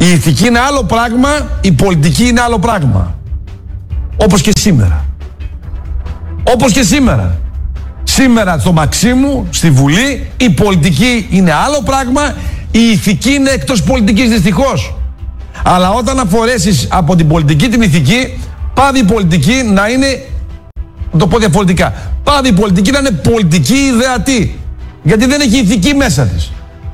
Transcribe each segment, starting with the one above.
Η ηθική είναι άλλο πράγμα, η πολιτική είναι άλλο πράγμα. Όπως και σήμερα. Όπως και σήμερα. Σήμερα στο Μαξίμου, στη Βουλή, η πολιτική είναι άλλο πράγμα, η ηθική είναι εκτός πολιτικής, δυστυχώς. Αλλά όταν αφορέσεις από την πολιτική την ηθική, πάβει η πολιτική να είναι, να το πω διαφορετικά, πάβει η πολιτική να είναι πολιτική ιδεατή. Γιατί δεν έχει ηθική μέσα της.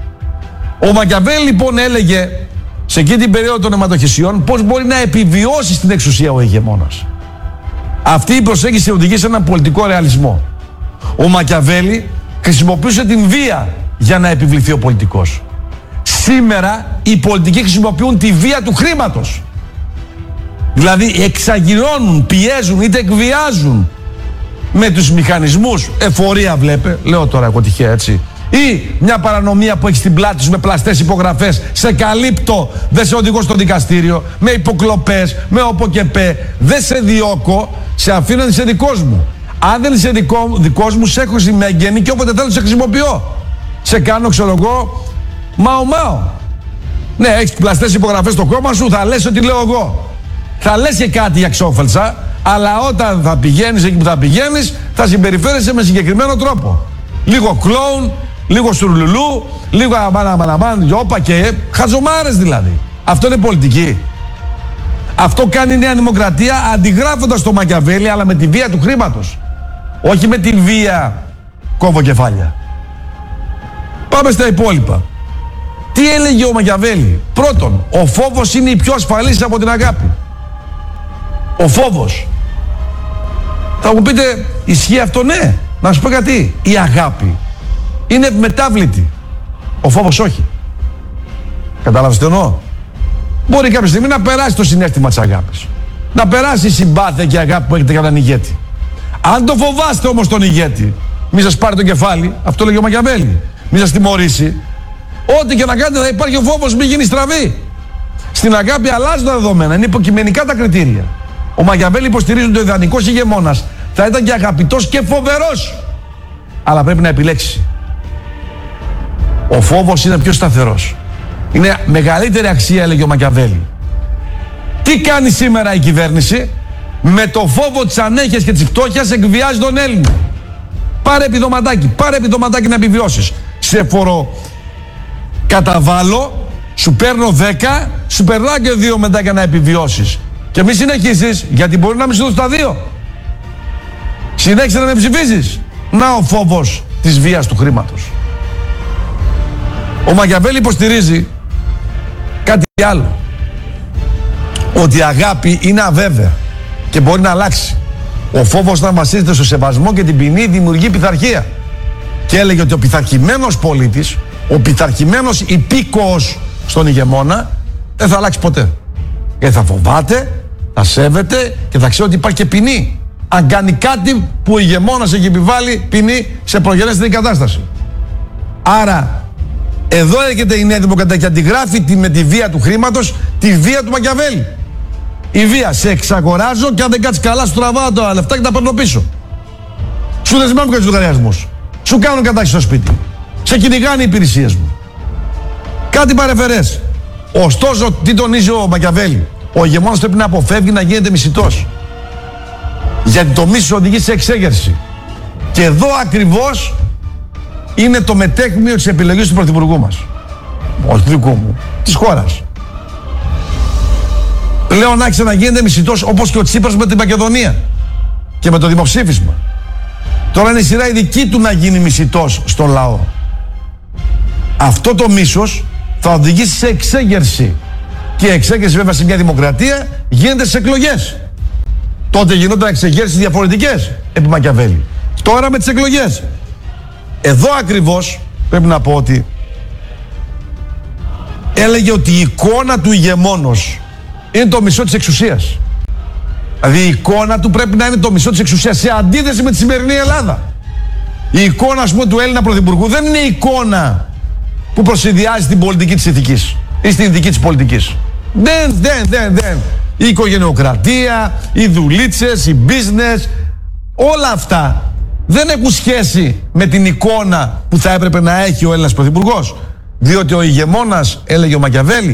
Ο Μακιαβέλη λοιπόν έλεγε σε εκείνη την περίοδο των αιματοχυσιών πώς μπορεί να επιβιώσει στην εξουσία ο ηγεμόνας. Αυτή η προσέγγιση οδηγεί σε έναν πολιτικό ρεαλισμό. Ο Μακιαβέλη χρησιμοποιούσε την βία για να επιβληθεί ο πολιτικός. Σήμερα οι πολιτικοί χρησιμοποιούν τη βία του χρήματος. Δηλαδή εξαγειρώνουν, πιέζουν είτε εκβιάζουν με τους μηχανισμούς, εφορία βλέπε, λέω τώρα εγώ τυχαία έτσι, ή μια παρανομία που έχει στην πλάτη σου με πλαστές υπογραφές, σε καλύπτω, δεν σε οδηγώ στο δικαστήριο, με υποκλοπές, με οποκεπέ, δεν σε διώκω, σε αφήνω, είσαι δικός μου. Αν δεν είσαι δικός μου, σε έχω συμμέγγενη και όποτε θέλω σε χρησιμοποιώ. Σε κάνω, ξέρω εγώ, μάω. Ναι, έχεις πλαστές υπογραφές στο κόμμα σου, θα λες ότι λέω εγώ. Θα λες και κάτι για ξόφελσα, αλλά όταν θα πηγαίνεις εκεί που θα πηγαίνεις, θα συμπεριφέρεσαι με συγκεκριμένο τρόπο. Λίγο κλόουν, λίγο σουρλουλού, λίγο αμαναμάν, γιόπα και χαζομάρες δηλαδή. Αυτό είναι πολιτική. Αυτό κάνει η Νέα Δημοκρατία αντιγράφοντας το Μακιαβέλη, αλλά με τη βία του χρήματος. Όχι με τη βία κόβω κεφάλια. Πάμε στα υπόλοιπα. Τι έλεγε ο Μακιαβέλη? Πρώτον, ο φόβος είναι η πιο ασφαλής από την αγάπη. Ο φόβος. Θα μου πείτε, ισχύει αυτό? Ναι. Να σου πω κάτι. Η αγάπη είναι μετάβλητη. Ο φόβος όχι. Κατάλαβες τι εννοώ? Μπορεί κάποια στιγμή να περάσει το συναίσθημα της αγάπης. Να περάσει η συμπάθεια και η αγάπη που έχετε για έναν ηγέτη. Αν το φοβάστε όμως τον ηγέτη, μη σας πάρει το κεφάλι, αυτό λέγει ο Μακιαβέλη, μη σας τιμωρήσει, ό,τι και να κάνετε θα υπάρχει ο φόβος, μη γίνει στραβή. Στην αγάπη αλλάζουν τα δεδομένα, είναι υποκειμενικά τα κριτήρια. Ο Μακιαβέλη υποστηρίζει ότι ο ιδανικός ηγεμόνας θα ήταν και αγαπητός και φοβερός. Αλλά πρέπει να επιλέξει. Ο φόβος είναι πιο σταθερός. Είναι μεγαλύτερη αξία, έλεγε ο Μακιαβέλη. Τι κάνει σήμερα η κυβέρνηση? Με το φόβο της ανέχειας και της φτώχειας εκβιάζει τον Έλληνα. Πάρε επιδοματάκι να επιβιώσεις. Σε φοροκαταβάλω, σου παίρνω 10, σου περνάω και 2 μετά για να επιβιώσεις. Και μη συνεχίσεις, γιατί μπορεί να μη σου δώσω τα 2. Συνέχισε να με ψηφίζεις. Να ο φόβος της βίας του χρήματος. Ο Μακιαβέλη υποστηρίζει κάτι άλλο. Ότι η αγάπη είναι αβέβαια και μπορεί να αλλάξει. Ο φόβος να βασίζεται στο σεβασμό και την ποινή δημιουργεί πειθαρχία. Και έλεγε ότι ο πειθαρχημένος πολίτης, ο πειθαρχημένος υπήκοος στον ηγεμόνα δεν θα αλλάξει ποτέ. Γιατί θα φοβάται, θα σέβεται και θα ξέρει ότι υπάρχει και ποινή. Αν κάνει κάτι που ο ηγεμόνας έχει επιβάλει ποινή σε προγενέστερη κατάσταση. Άρα, εδώ έρχεται η Νέα Δημοκρατία και αντιγράφει με τη βία του χρήματος τη βία του Μακιαβέλη. Η βία, σε εξαγοράζω και αν δεν κάτσεις καλά σου τραβάω τα λεφτά και τα παίρνω πίσω. Σου δεσμεύω και τους λογαριασμούς. Σου κάνουν κατάξυση στο σπίτι. Σε κυνηγάνε οι υπηρεσίες μου. Κάτι παρεφερές. Ωστόσο, τι τονίζει ο Μακιαβέλη? Ο ηγεμόνας πρέπει να αποφεύγει να γίνεται μισητός. Γιατί το μίσος οδηγεί σε εξέγερση. Και εδώ ακριβώς είναι το μετέχμιο της επιλογής του Πρωθυπουργού μας. Όχι του δικού μου, της χώρας. Λέω να άρχισε να γίνεται μισητός όπως και ο Τσίπρας με την Μακεδονία και με το δημοψήφισμα. Τώρα είναι η σειρά η δική του να γίνει μισητός στον λαό. Αυτό το μίσος θα οδηγήσει σε εξέγερση. Και η εξέγερση βέβαια σε μια δημοκρατία γίνεται στις εκλογές. Τότε γινόταν εξεγέρσεις διαφορετικές επί Μακιαβέλη. Τώρα με τις εκλογές. Εδώ ακριβώς πρέπει να πω ότι έλεγε ότι η εικόνα του ηγεμόνος είναι το μισό της εξουσίας. Δηλαδή η εικόνα του πρέπει να είναι το μισό της εξουσίας σε αντίθεση με τη σημερινή Ελλάδα. Η εικόνα, ας πούμε, του Έλληνα Πρωθυπουργού δεν είναι η εικόνα που προσυδειάζει την πολιτική της ηθικής ή στην ηθική της πολιτικής. Δεν. Η οικογενειοκρατία, οι δουλίτσες, οι business, όλα αυτά δεν έχουν σχέση με την εικόνα που θα έπρεπε να έχει ο Έλληνας Πρωθυπουργός. Διότι ο ηγεμόνας, έλεγε ο Μακιαβέλη,